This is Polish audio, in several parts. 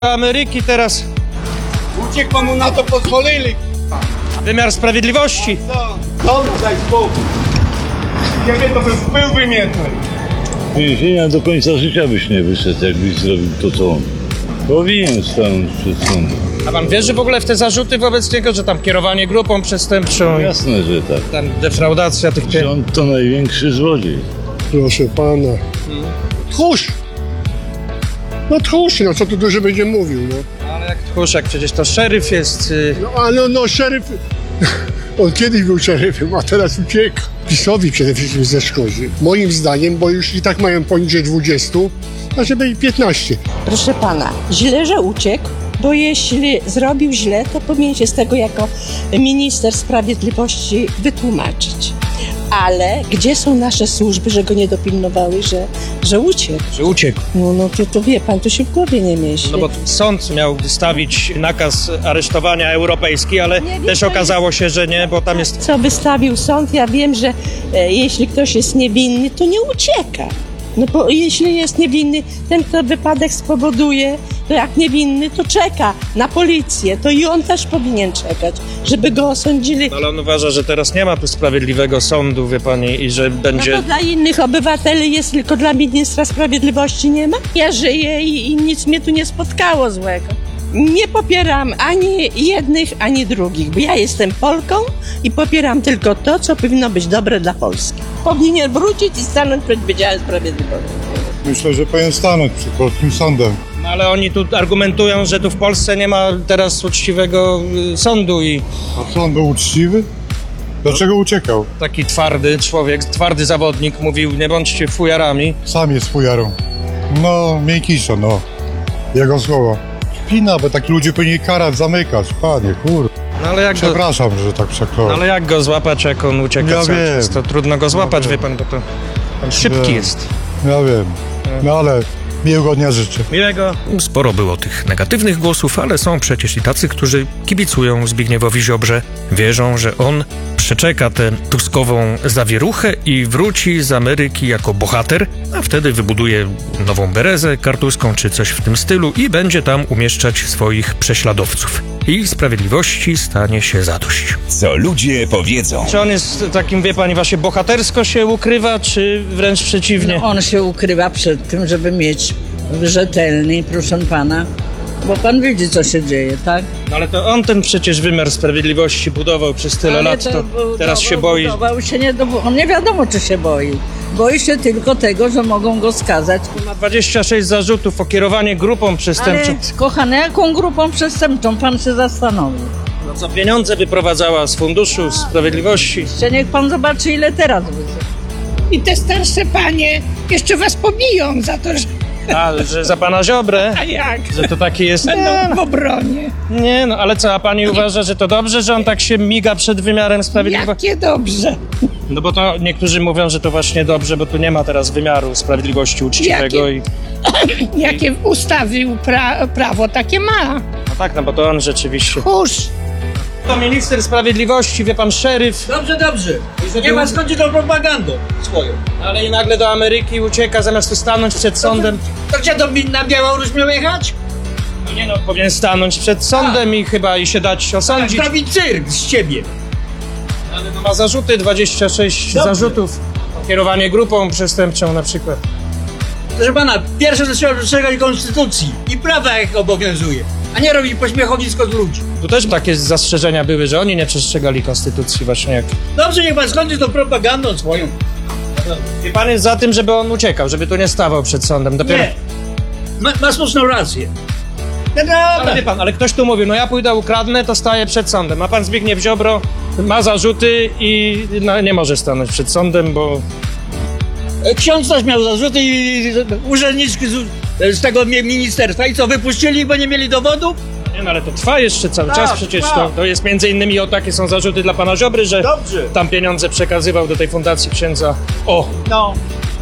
Ameryki teraz. Uciekł, bo mu na to pozwolili. Wymiar sprawiedliwości. No, daj spokój. Ciebie to bez pył wymietły. Więzienia do końca życia byś nie wyszedł, jakbyś zrobił to, co on. Powinien stanąć przed sądem. A pan wierzy w ogóle w te zarzuty wobec niego, że tam kierowanie grupą przestępczą, Jasne, że tak. tam defraudacja tych Że pieniędzy? on to największy złodziej. Proszę pana. Tchórz! No tchórz, no co tu dużo będzie mówił, no. Ale jak tchórzek, przecież to szeryf jest... No ale no szeryf... On kiedyś był szeryfem, a teraz ucieka. PiS-owi przede wszystkim zaszkodzi. Moim zdaniem, bo już i tak mają poniżej 20, a żeby i 15. Proszę pana, źle, że uciekł, bo jeśli zrobił źle, to powinien się z tego jako minister sprawiedliwości wytłumaczyć. Ale gdzie są nasze służby, że go nie dopilnowały, że uciekł? Że uciekł. No to wie pan, to się w głowie nie mieści. No bo sąd miał wystawić nakaz aresztowania europejski, ale Nie, też to okazało się, że nie, bo tam jest... Co wystawił sąd, ja wiem, że jeśli ktoś jest niewinny, to nie ucieka. No bo jeśli jest niewinny, ten, kto wypadek spowoduje, to jak niewinny, to czeka na policję. To i on też powinien czekać, żeby go osądzili. Ale on uważa, że teraz nie ma tu sprawiedliwego sądu, wie pani, i że No będzie... to dla innych obywateli jest, tylko dla ministra sprawiedliwości nie ma. Ja żyję i nic mnie tu nie spotkało złego. Nie popieram ani jednych, ani drugich, bo ja jestem Polką i popieram tylko to, co powinno być dobre dla Polski. Powinien wrócić i stanąć przed Wydziałem Sprawiedliwości. Myślę, że powinien stanąć przed polskim sądem. No ale oni tu argumentują, że tu w Polsce nie ma teraz uczciwego sądu i A co, on był uczciwy? Dlaczego uciekał? taki twardy człowiek, twardy zawodnik mówił, nie bądźcie fujarami. Sam jest fujarą. No, miękiszo, no. Jego słowa. Kpina, bo tak ludzie powinni karać, zamykać. Panie, No ale jak go, przepraszam, że tak no przekląłem. ale jak go złapać, jak on ucieka Ja cały wiem. czas? To trudno go złapać, wie pan, bo to on szybki Wiem. jest. Ja wiem. No ale miłego dnia życzę. Miłego. Sporo było tych negatywnych głosów, ale są przecież i tacy, którzy kibicują Zbigniewowi Ziobrze, wierzą, że on przeczeka tę tuskową zawieruchę i wróci z Ameryki jako bohater, a wtedy wybuduje nową Berezę kartuską czy coś w tym stylu i będzie tam umieszczać swoich prześladowców. I sprawiedliwości stanie się zadość. Co ludzie powiedzą. Czy on jest takim, wie pani, właśnie bohatersko się ukrywa, czy wręcz przeciwnie? No, on się ukrywa przed tym, żeby mieć rzetelny, proszę pana, bo pan widzi, co się dzieje, tak? No ale to on ten przecież wymiar sprawiedliwości budował przez tyle lat, to teraz się boi. On nie wiadomo, czy się boi. Boi się tylko tego, że mogą go skazać. Ma 26 zarzutów o kierowanie grupą przestępczą. Ale, kochany, jaką grupą przestępczą? Pan się zastanowi. No co pieniądze wyprowadzała z Funduszu Sprawiedliwości. Jeszcze niech pan zobaczy, ile teraz wyszło. I te starsze panie jeszcze was pobiją za to, że... A, że za pana Ziobrę, A jak? że to taki jest... Będą w obronie. Nie, no ale co, a pani uważa, że to dobrze, że on tak się miga przed wymiarem sprawiedliwości? Jakie dobrze. No bo to niektórzy mówią, że to właśnie dobrze, bo tu nie ma teraz wymiaru sprawiedliwości uczciwego i... Jakie ustawił prawo, takie ma. No tak, no bo to on rzeczywiście... Kurz. To minister sprawiedliwości, wie pan, szeryf, Dobrze. Nie ma skąd tą propagandą swoją. ale i nagle do Ameryki ucieka, zamiast tu stanąć przed sądem. To gdzie to na Białoruś miał jechać? No nie no, powinien stanąć przed sądem i chyba i się dać osądzić. Zrobić cyrk z ciebie. Ale no ma zarzuty, 26 Dobrze. zarzutów. Kierowanie grupą przestępczą na przykład. Proszę pana, pierwsze to trzeba przestrzegać konstytucji i prawa, jak obowiązuje, a nie robić pośmiechowisko z ludzi. Tu też takie zastrzeżenia były, że oni nie przestrzegali konstytucji właśnie jak... Dobrze, niech pan skończy tą propagandą swoją. I pan jest za tym, żeby on uciekał, żeby tu nie stawał przed sądem. Dopiero... Nie. Ma słuszną rację. No Ale dobra. wie pan, ale ktoś tu mówił, no ja pójdę ukradnę, to staję przed sądem. A pan Zbigniew Ziobro ma zarzuty i no, nie może stanąć przed sądem, bo... Ksiądz też miał zarzuty i urzędniczki z tego ministerstwa. I co, wypuścili, bo nie mieli dowodu? Nie, no ale to trwa jeszcze cały Tak, czas przecież. trwa. To jest między innymi o takie są zarzuty dla pana Ziobry, że Dobrze. tam pieniądze przekazywał do tej fundacji księdza. No.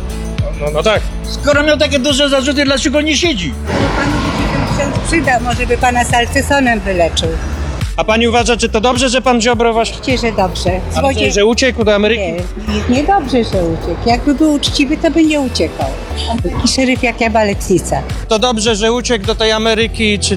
No tak. Skoro miał takie duże zarzuty, dlaczego nie siedzi? Panu by się ten ksiądz przydał, może by pana salcysonem wyleczył. A pani uważa, czy to dobrze, że pan Ziobro właśnie... Oczywiście, że dobrze. A myślę, że uciekł do Ameryki? Nie, niedobrze, że uciekł. Jakby był uczciwy, to by nie uciekał. Taki szeryf jak Jabalecica. To dobrze, że uciekł do tej Ameryki, czy